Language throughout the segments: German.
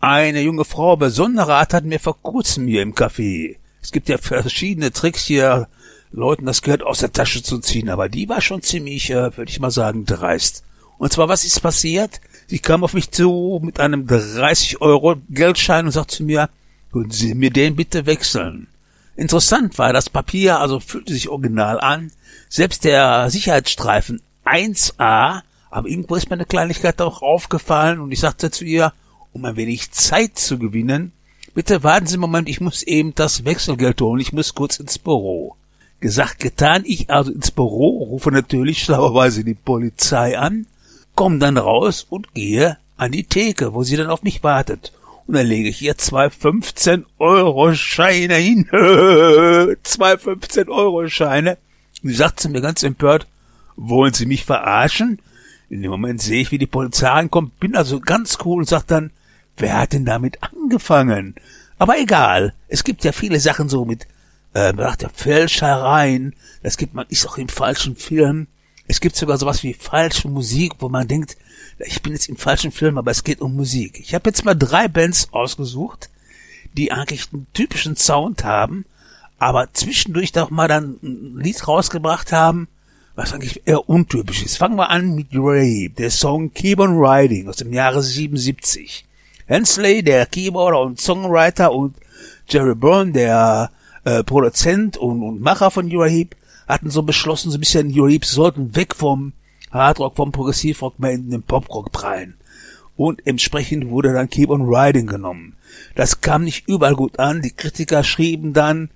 Eine junge Frau besonderer Art hatten wir vor kurzem hier im Café. Es gibt ja verschiedene Tricks hier, Leuten das Geld aus der Tasche zu ziehen, aber die war schon ziemlich, würde ich mal sagen, dreist. Und zwar, was ist passiert? Sie kam auf mich zu mit einem 30-Euro-Geldschein und sagt zu mir, können Sie mir den bitte wechseln? Interessant war, das Papier also fühlte sich original an, selbst der Sicherheitsstreifen 1A, aber irgendwo ist mir eine Kleinigkeit auch aufgefallen und ich sagte zu ihr, um ein wenig Zeit zu gewinnen, bitte warten Sie einen Moment, ich muss eben das Wechselgeld holen, ich muss kurz ins Büro. Gesagt, getan, ich also ins Büro, rufe natürlich schlauerweise die Polizei an, komme dann raus und gehe an die Theke, wo sie dann auf mich wartet. Und dann lege ich ihr 2 15-Euro-Scheine hin. 2 15-Euro-Scheine. Und sie sagt zu mir ganz empört, wollen Sie mich verarschen? In dem Moment sehe ich, wie die Polizei ankommt, bin also ganz cool und sag dann, wer hat denn damit angefangen? Aber egal, es gibt ja viele Sachen so mit, sagt der Fälschereien, das gibt man, ist auch im falschen Film. Es gibt sogar sowas wie falsche Musik, wo man denkt, ich bin jetzt im falschen Film, aber es geht um Musik. Ich habe jetzt mal 3 Bands ausgesucht, die eigentlich einen typischen Sound haben, aber zwischendurch doch mal dann ein Lied rausgebracht haben, was eigentlich eher untypisch ist. Fangen wir an mit Ray, der Song Keep on Riding aus dem Jahre 77. Hensley, der Keyboarder und Songwriter, und Jerry Byrne, der Produzent und Macher von Uriah hatten so beschlossen, so ein bisschen Uriah sollten weg vom Hardrock, vom Progressivrock mehr in den Poprock prallen. Und entsprechend wurde dann Keep on Riding genommen. Das kam nicht überall gut an. Die Kritiker schrieben dann,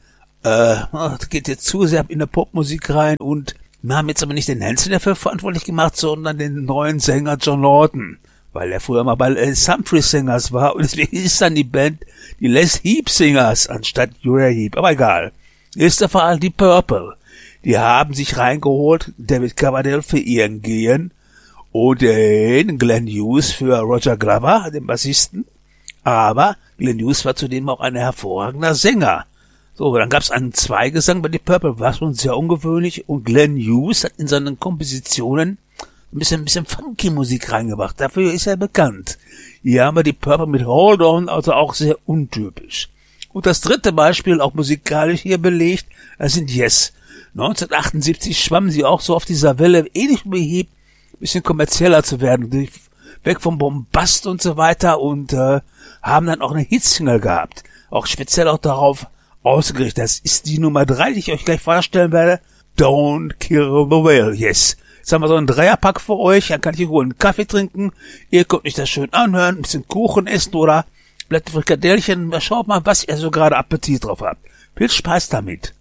das geht jetzt zu sehr in der Popmusik rein, und wir haben jetzt aber nicht den Hensley dafür verantwortlich gemacht, sondern den neuen Sänger John Lawton, weil er früher mal bei Les Humphrey Singers war, und deswegen ist dann die Band die Les Heap Singers anstatt Uriah Heep. Aber egal. Ist der Fall die Purple. Die haben sich reingeholt, David Coverdale für ihren Gehen und den Glenn Hughes für Roger Glover, den Bassisten. Aber Glenn Hughes war zudem auch ein hervorragender Sänger. So, dann gab's einen Zweigesang bei die Purple, war schon sehr ungewöhnlich, und Glenn Hughes hat in seinen Kompositionen ein bisschen funky Musik reingebracht. Dafür ist er bekannt. Hier haben wir die Purple mit Hold On, also auch sehr untypisch. Und das dritte Beispiel, auch musikalisch hier belegt, das sind Yes. 1978 schwammen sie auch so auf dieser Welle, ähnlich wie Heap, bisschen kommerzieller zu werden, weg vom Bombast und so weiter, und haben dann auch eine Hitsingle gehabt. Auch speziell auch darauf ausgerichtet. Das ist die Nummer 3, die ich euch gleich vorstellen werde. Don't Kill the Whale, Yes. Jetzt haben wir so einen Dreierpack für euch, dann kann ich hier einen Kaffee trinken, ihr könnt euch das schön anhören, ein bisschen Kuchen essen oder vielleicht Frikadellchen, schaut mal, was ihr so gerade Appetit drauf habt. Viel Spaß damit.